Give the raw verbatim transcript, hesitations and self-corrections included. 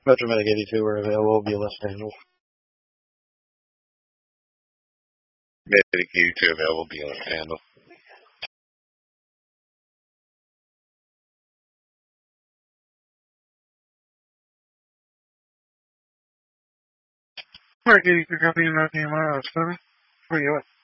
Metromedic eighty-two are available via left handle. Medic eighty-two available via left handle. Mark eighty-two, copy, Matthew, seven. Where you at?